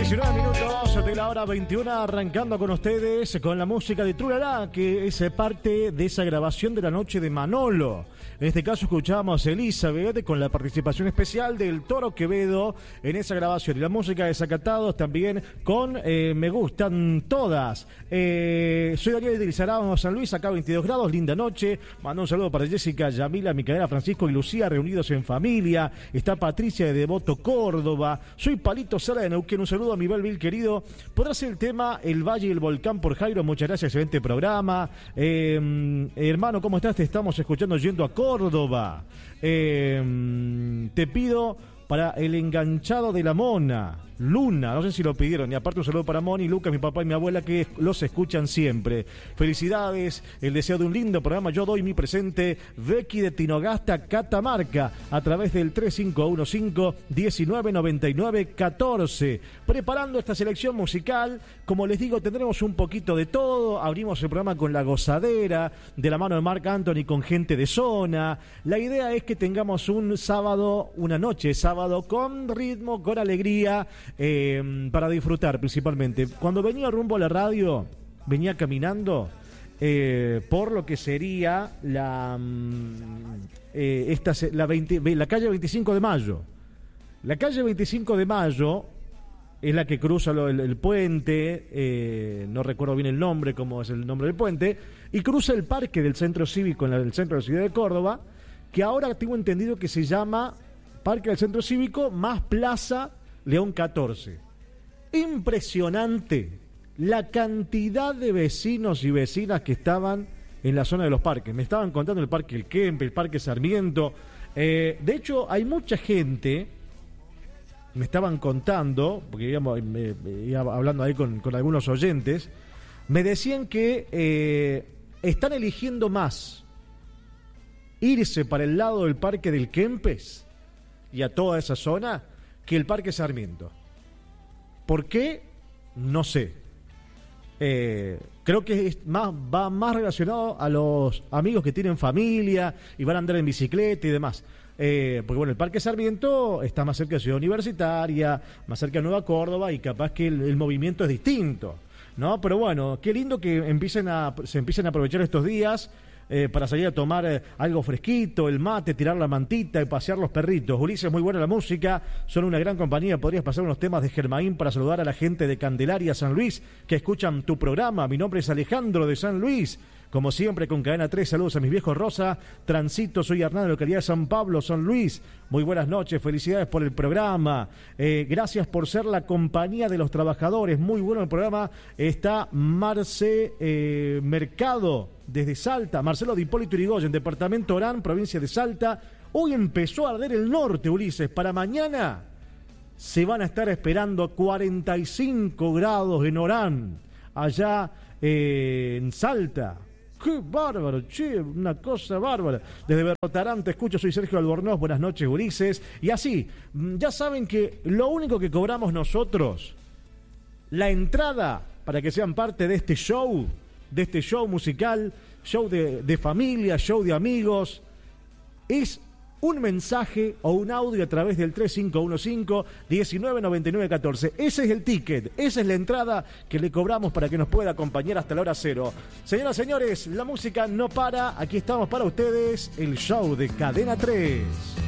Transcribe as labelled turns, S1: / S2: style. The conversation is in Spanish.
S1: 19 minutos de la hora 21, arrancando con ustedes con la música de Trulará, que es parte de esa grabación de la noche de Manolo. En este caso escuchamos a Elizabeth con la participación especial del Toro Quevedo en esa grabación. Y la música de Zacatados también con Me Gustan Todas. Soy Daniel de Lizarao, San Luis, acá 22 grados, linda noche. Mando un saludo para Jessica, Yamila, Micaela, Francisco y Lucía, reunidos en familia. Está Patricia de Devoto, Córdoba. Soy Palito Sala de Neuquén, un saludo a mi Belville querido. Podrá ser el tema El Valle y el Volcán por Jairo, muchas gracias, excelente programa. Hermano, ¿cómo estás? Te estamos escuchando yendo a Córdoba. Te pido para el enganchado de la Mona, Luna, no sé si lo pidieron. Y aparte un saludo para Moni, Lucas, mi papá y mi abuela, que los escuchan siempre. Felicidades, el deseo de un lindo programa. Yo doy mi presente, Becky de Tinogasta, Catamarca, a través del 3515-1999-14. Preparando esta selección musical, como les digo, tendremos un poquito de todo. Abrimos el programa con La Gozadera, de la mano de Marc Anthony, con gente de zona. La idea es que tengamos un sábado, una noche sábado, con ritmo, con alegría, para disfrutar principalmente. Cuando venía rumbo a la radio, venía caminando por lo que sería la calle 25 de Mayo. La calle 25 de Mayo es la que cruza el puente, no recuerdo bien el nombre, cómo es el nombre del puente, y cruza el parque del Centro Cívico en el centro de la ciudad de Córdoba, que ahora tengo entendido que se llama Parque del Centro Cívico más Plaza León 14. Impresionante la cantidad de vecinos y vecinas que estaban en la zona de los parques. Me estaban contando el Parque El Kempe, el Parque Sarmiento. De hecho, hay mucha gente, me estaban contando, porque iba hablando ahí con algunos oyentes, me decían que están eligiendo más irse para el lado del Parque del Kempes y a toda esa zona que el Parque Sarmiento. ¿Por qué? No sé. Creo que va más relacionado a los amigos que tienen familia y van a andar en bicicleta y demás. Porque bueno, el Parque Sarmiento está más cerca de Ciudad Universitaria, más cerca de Nueva Córdoba, y capaz que el movimiento es distinto, ¿no? Pero bueno, qué lindo que se empiecen a aprovechar estos días para salir a tomar algo fresquito, el mate, tirar la mantita y pasear los perritos. Ulises, muy buena la música, son una gran compañía. Podrías pasar unos temas de Germain para saludar a la gente de Candelaria, San Luis, que escuchan tu programa. Mi nombre es Alejandro de San Luis. Como siempre, con Cadena 3, saludos a mis viejos Rosa. Transito, soy Hernán de la localidad de San Pablo, San Luis. Muy buenas noches, felicidades por el programa. Gracias por ser la compañía de los trabajadores. Muy bueno el programa. Está Marce Mercado, desde Salta. Marcelo de Hipólito Yrigoyen, departamento Orán, provincia de Salta. Hoy empezó a arder el norte, Ulises. Para mañana se van a estar esperando 45 grados en Orán, allá en Salta. ¡Qué bárbaro, che! Una cosa bárbara. Desde Berrotarán te escucho, soy Sergio Albornoz. Buenas noches, Ulises. Y así, ya saben que lo único que cobramos nosotros, la entrada para que sean parte de este show musical, show de familia, show de amigos, es un mensaje o un audio a través del 3515-1999-14. Ese es el ticket, esa es la entrada que le cobramos para que nos pueda acompañar hasta la hora cero. Señoras y señores, la música no para. Aquí estamos para ustedes, el show de Cadena 3.